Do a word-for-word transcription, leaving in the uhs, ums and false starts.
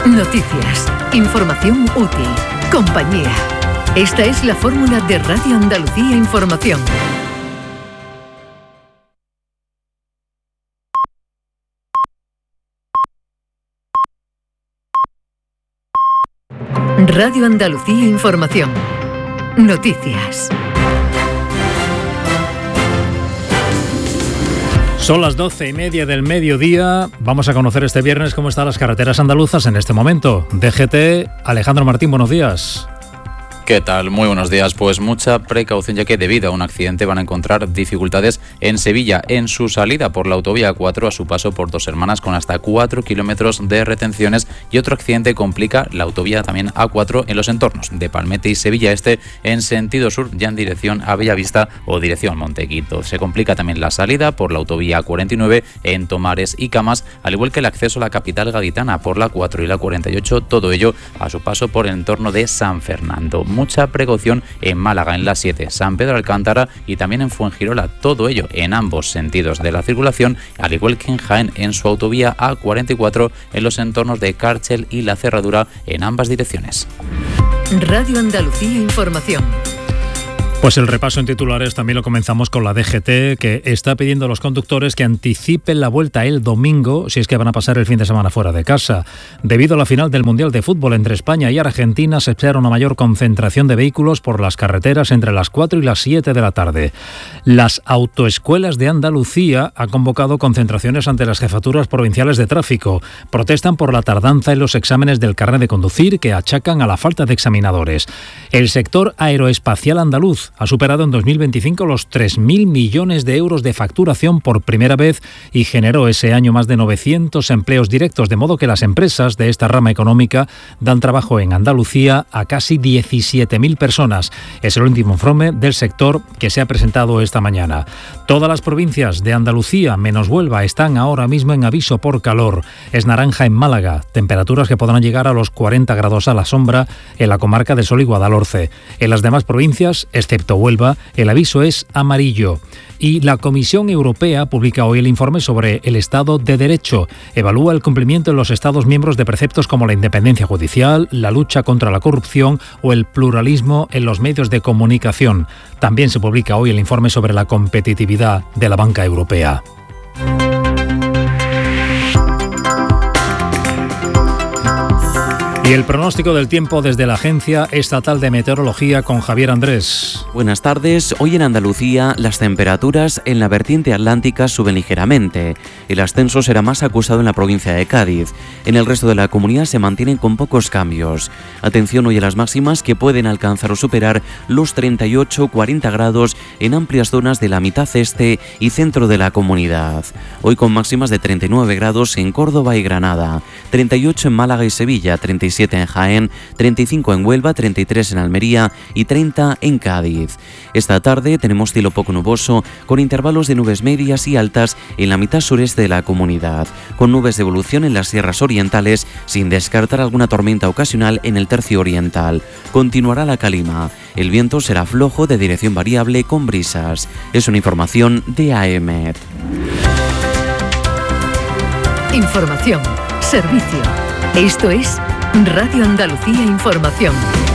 Noticias, información útil, compañía. Esta es la fórmula de Radio Andalucía Información. Radio Andalucía Información. Noticias. Son las doce y media del mediodía. Vamos a conocer este viernes cómo están las carreteras andaluzas en este momento. D G T, Alejandro Martín, buenos días. ¿Qué tal? Muy buenos días. Pues mucha precaución, ya que debido a un accidente van a encontrar dificultades en Sevilla en su salida por la autovía A cuatro a su paso por Dos Hermanas, con hasta cuatro kilómetros de retenciones, y otro accidente complica la autovía también A cuatro en los entornos de Palmete y Sevilla Este en sentido sur, ya en dirección a Bellavista o dirección Montequito. Se complica también la salida por la autovía A cuarenta y nueve en Tomares y Camas, al igual que el acceso a la capital gaditana por la cuatro y la cuarenta y ocho, todo ello a su paso por el entorno de San Fernando. Mucha precaución en Málaga en la siete, San Pedro Alcántara y también en Fuengirola, todo ello en ambos sentidos de la circulación, al igual que en Jaén en su autovía A cuarenta y cuatro en los entornos de Cárchel y La Cerradura en ambas direcciones. Radio Andalucía Información. Pues el repaso en titulares también lo comenzamos con la D G T, que está pidiendo a los conductores que anticipen la vuelta el domingo si es que van a pasar el fin de semana fuera de casa. Debido a la final del Mundial de Fútbol entre España y Argentina, se espera una mayor concentración de vehículos por las carreteras entre las cuatro y las siete de la tarde. Las autoescuelas de Andalucía han convocado concentraciones ante las jefaturas provinciales de tráfico. Protestan por la tardanza en los exámenes del carnet de conducir, que achacan a la falta de examinadores. El sector aeroespacial andaluz ha superado en dos mil veinticinco los tres mil millones de euros de facturación por primera vez y generó ese año más de novecientos empleos directos, de modo que las empresas de esta rama económica dan trabajo en Andalucía a casi diecisiete mil personas. Es el último informe del sector que se ha presentado esta mañana. Todas las provincias de Andalucía, menos Huelva, están ahora mismo en aviso por calor. Es naranja en Málaga, temperaturas que podrán llegar a los cuarenta grados a la sombra en la comarca de Sol y Guadalhorce. En las demás provincias, excepto Huelva, el aviso es amarillo. Y la Comisión Europea publica hoy el informe sobre el Estado de Derecho. Evalúa el cumplimiento en los Estados miembros de preceptos como la independencia judicial, la lucha contra la corrupción o el pluralismo en los medios de comunicación. También se publica hoy el informe sobre la competitividad de la banca europea. Y el pronóstico del tiempo desde la Agencia Estatal de Meteorología con Javier Andrés. Buenas tardes. Hoy en Andalucía las temperaturas en la vertiente atlántica suben ligeramente. El ascenso será más acusado en la provincia de Cádiz. En el resto de la comunidad se mantienen con pocos cambios. Atención hoy a las máximas, que pueden alcanzar o superar los treinta y ocho a cuarenta grados en amplias zonas de la mitad este y centro de la comunidad. Hoy con máximas de treinta y nueve grados en Córdoba y Granada, treinta y ocho en Málaga y Sevilla, treinta y siete en Jaén, treinta y cinco en Huelva, treinta y tres en Almería y treinta en Cádiz. Esta tarde tenemos cielo poco nuboso, con intervalos de nubes medias y altas en la mitad sureste de la comunidad, con nubes de evolución en las sierras orientales, sin descartar alguna tormenta ocasional en el tercio oriental. Continuará la calima. El viento será flojo, de dirección variable, con brisas. Es una información de A E M E T. Información, servicio. Esto es Radio Andalucía Información.